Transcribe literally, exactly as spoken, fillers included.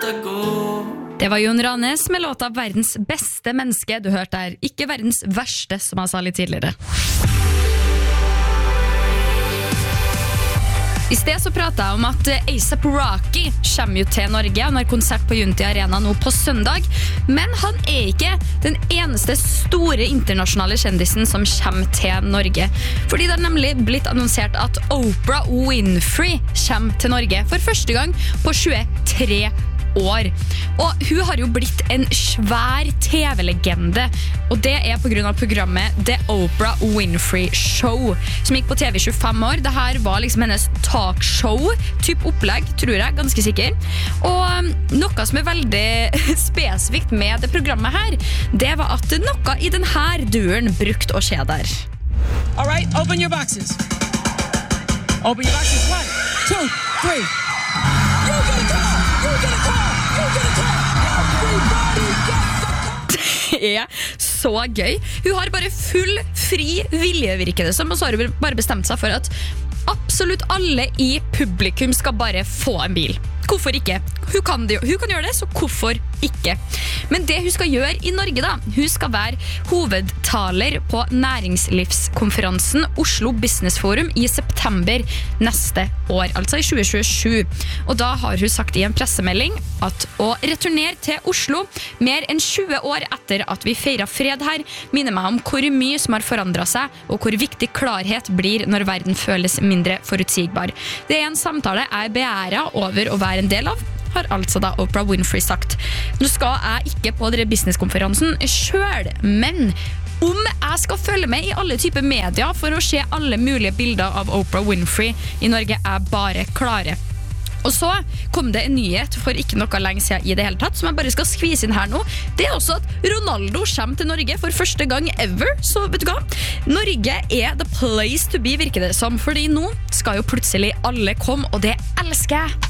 dette gå. Det var Jon Ranes med låta Verdens beste menneske. Du hørte der, ikke verdens verste, som jeg sa litt tidligere. I sted så pratet jeg om at A$AP Rocky kommer jo til Norge. Han har konsert på Unity Arena nå på søndag. Men han er ikke den eneste store internasjonale kjendisen som kommer til Norge. Fordi det har nemlig blitt annonsert at Oprah Winfrey kommer til Norge for første gang på tjuetre år. Og hun har jo blitt en svær T V-legende, og det er på grunn av programmet The Oprah Winfrey Show, som gikk på T V i tjuefem år. Det her var liksom hennes talkshow-typ opplegg, tror jeg, ganske sikker. Og noe som er veldig spesifikt med det programmet her, det var at noe i denne duren brukte å skje der. All right, open your boxes. Open your boxes. One, two, three. You get a call! You get a call! You get a call! Everybody gets a call! Det er så gøy. Hun har bare full, fri vilje, virker det som, og så har hun bare bestemt seg for at absolutt alle i publikum skal bare få en bil. Hvorfor ikke? Hun kan, det, hun kan gjøre det, så hvorfor ikke? Men det hun skal gjøre i Norge da, hun skal være hovedtaler på næringslivskonferansen Oslo Business Forum i september neste år, altså i tjue tjuesju. Og da har hun sagt i en pressemelding at å returnere til Oslo mer enn tjue år etter at vi feiret fred her, minner meg om hvor mye som har forandret seg, og hvor viktig klarhet blir når verden føles mindre forutsigbar. Det er en samtale jeg beærer over å være en del av, har altså da Oprah Winfrey sagt. Nå skal jeg ikke på denne businesskonferansen selv, men om jeg skal følge med i alle typer medier for å se alle mulige bilder av Oprah Winfrey i Norge, er bare klare. Og så kom det en nyhet for ikke noe lenge siden i det hele tatt, som jeg bare skal skvise inn her nå. Det er også at Ronaldo kommer til Norge for første gang ever, så vet du hva? Norge er the place to be, virker det som, fordi nå skal jo plutselig alle komme, og det elsker jeg!